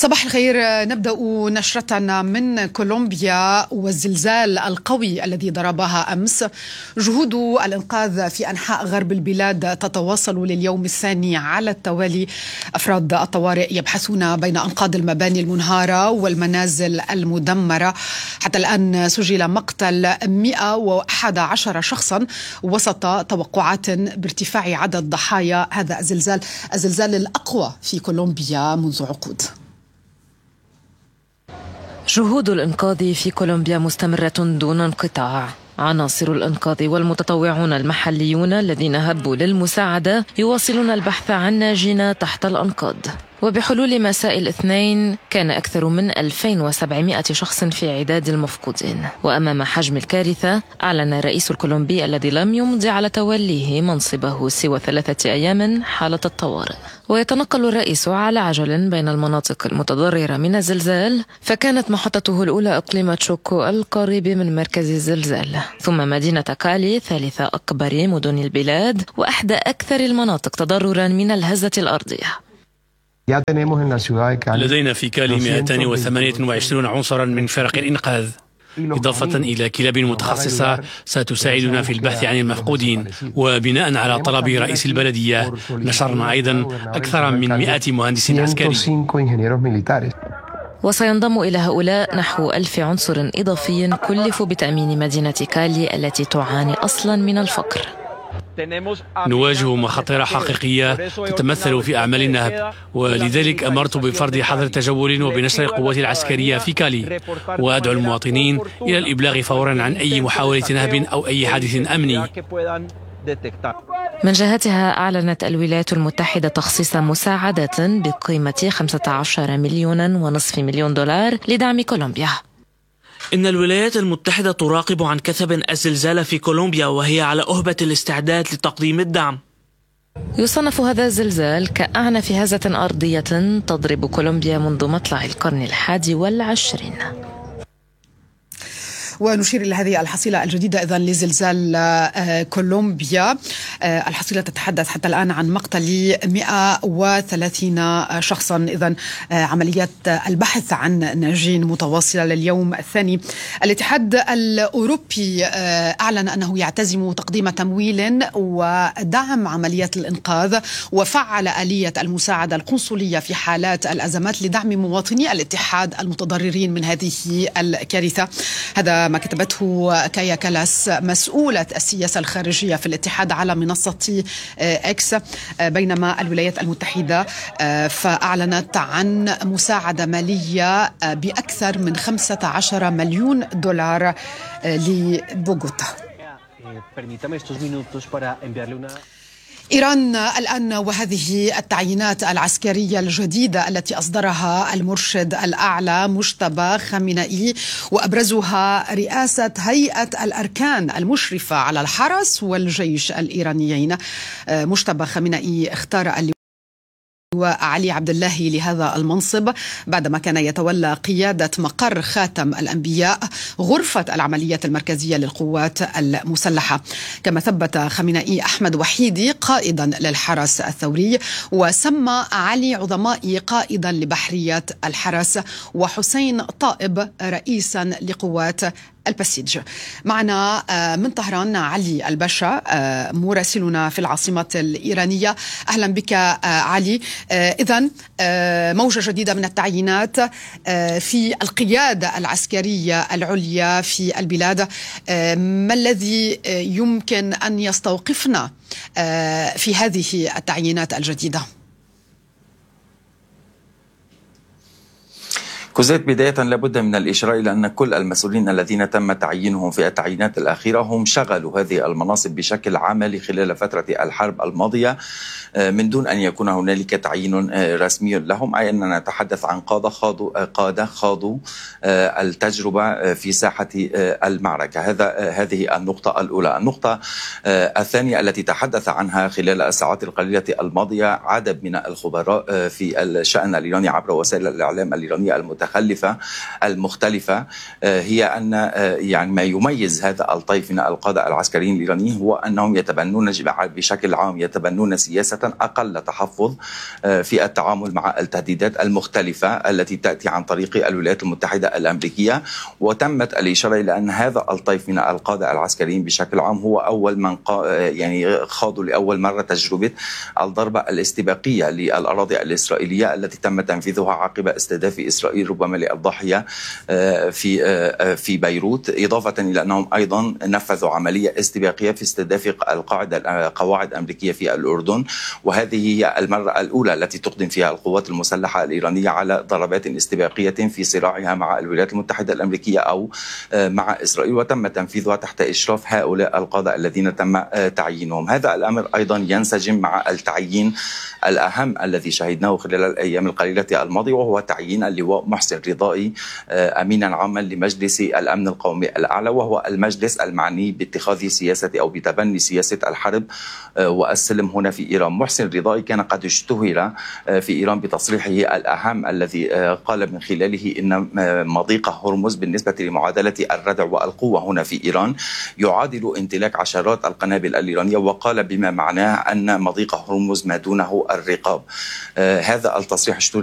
صباح الخير. نبدأ نشرتنا من كولومبيا والزلزال القوي الذي ضربها أمس. جهود الإنقاذ في أنحاء غرب البلاد تتواصل لليوم الثاني على التوالي. أفراد الطوارئ يبحثون بين أنقاض المباني المنهارة والمنازل المدمرة. حتى الآن سجل مقتل 111 شخصا وسط توقعات بارتفاع عدد ضحايا هذا الزلزال الأقوى في كولومبيا منذ عقود. جهود الإنقاذ في كولومبيا مستمرة دون انقطاع. عناصر الإنقاذ والمتطوعون المحليون الذين هبوا للمساعدة يواصلون البحث عن ناجين تحت الأنقاض. وبحلول مساء الاثنين كان أكثر من 2700 شخص في عداد المفقودين. وأمام حجم الكارثة أعلن الرئيس الكولومبي الذي لم يمضي على توليه منصبه سوى 3 أيام حالة الطوارئ. ويتنقل الرئيس على عجل بين المناطق المتضررة من الزلزال، فكانت محطته الأولى إقليم تشوكو القريب من مركز الزلزال، ثم مدينة كالي ثالث أكبر مدن البلاد وأحدى أكثر المناطق تضررا من الهزة الأرضية. لدينا في كالي 228 عنصرا من فرق الإنقاذ، إضافة إلى كلاب متخصصة ستساعدنا في البحث عن المفقودين. وبناء على طلب رئيس البلدية نشرنا أيضا أكثر من 100 مهندس عسكري. وسينضم إلى هؤلاء نحو 1000 عنصر إضافي كلفوا بتأمين مدينة كالي التي تعاني أصلا من الفقر. نواجه مخاطر حقيقية تتمثل في أعمال النهب، ولذلك أمرت بفرض حظر تجول وبنشر القوات العسكرية في كالي، وأدعو المواطنين إلى الإبلاغ فورا عن أي محاولة نهب أو أي حادث أمني. من جهتها أعلنت الولايات المتحدة تخصيص مساعدات بقيمة 15.5 مليون دولار لدعم كولومبيا. إن الولايات المتحدة تراقب عن كثب الزلزال في كولومبيا، وهي على أهبة الاستعداد لتقديم الدعم. يصنف هذا الزلزال كأعنف هزة أرضية تضرب كولومبيا منذ مطلع القرن 21. ونشير إلى هذه الحصيلة الجديدة إذن لزلزال كولومبيا. الحصيلة تتحدث حتى الآن عن مقتل 130 شخصا. إذن عمليات البحث عن ناجين متواصلة لليوم الثاني. الاتحاد الأوروبي أعلن أنه يعتزم تقديم تمويل ودعم عمليات الإنقاذ، وفعل آلية المساعدة القنصلية في حالات الأزمات لدعم مواطني الاتحاد المتضررين من هذه الكارثة. هذا ما كتبته كايا كالاس مسؤولة السياسة الخارجية في الاتحاد على منصة إكس. بينما الولايات المتحدة فأعلنت عن مساعدة مالية بأكثر من 15 مليون دولار لبوغوتا. إيران الآن وهذه التعيينات العسكرية الجديدة التي أصدرها المرشد الأعلى مجتبى خامنئي، وأبرزها رئاسة هيئة الأركان المشرفة على الحرس والجيش الإيرانيين. مجتبى خامنئي اختار وعلي عبد الله لهذا المنصب بعدما كان يتولى قيادة مقر خاتم الأنبياء، غرفة العمليات المركزية للقوات المسلحة. كما ثبت خامنئي أحمد وحيدي قائدا للحرس الثوري، وسمى علي عظمائي قائدا لبحرية الحرس، وحسين طائب رئيسا لقوات البسيج. معنا من طهران علي الباشا مراسلنا في العاصمة الإيرانية. أهلا بك علي. إذن موجة جديدة من التعيينات في القيادة العسكرية العليا في البلاد. ما الذي يمكن أن يستوقفنا في هذه التعيينات الجديدة؟ كوزيت، بداية لابد من الإشارة إلى أن كل المسؤولين الذين تم تعيينهم في التعيينات الأخيرة هم شغلوا هذه المناصب بشكل عملي خلال فترة الحرب الماضية من دون أن يكون هنالك تعيين رسمي لهم، أي أننا نتحدث عن قادة خاضوا التجربة في ساحة المعركة. هذه النقطة الأولى. النقطة الثانية التي تحدث عنها خلال الساعات القليلة الماضية عدد من الخبراء في الشأن الإيراني عبر وسائل الإعلام الإيرانية المتعددة المتخلفة المختلفة هي أن يعني ما يميز هذا الطيف من القادة العسكريين الإيرانيين هو أنهم يتبنون بشكل عام يتبنون سياسة أقل تحفظ في التعامل مع التهديدات المختلفة التي تأتي عن طريق الولايات المتحدة الأمريكية. وتمت الإشارة إلى أن هذا الطيف من القادة العسكريين بشكل عام هو أول من يعني خاضوا لأول مرة تجربة الضربة الاستباقية للأراضي الإسرائيلية التي تم تنفيذها عقب استهداف إسرائيل ربما للضاحية في بيروت، إضافة إلى أنهم أيضا نفذوا عملية استباقية في استهداف قواعد أمريكية في الأردن، وهذه هي المرة الأولى التي تقدم فيها القوات المسلحة الإيرانية على ضربات استباقية في صراعها مع الولايات المتحدة الأمريكية أو مع إسرائيل، وتم تنفيذها تحت إشراف هؤلاء القادة الذين تم تعيينهم. هذا الأمر أيضا ينسجم مع التعيين الأهم الذي شهدناه خلال الأيام القليلة الماضية، وهو تعيين اللواء محسن رضائي أمينا عاما لمجلس الأمن القومي الأعلى، وهو المجلس المعني باتخاذ سياسة أو بتبني سياسة الحرب والسلم هنا في إيران. محسن رضائي كان قد اشتهر في إيران بتصريحه الأهم الذي قال من خلاله إن مضيق هرمز بالنسبة لمعادلة الردع والقوة هنا في إيران يعادل امتلاك عشرات القنابل الإيرانية، وقال بما معناه أن مضيق هرمز ما دونه الرقاب. هذا التصريح اشتهر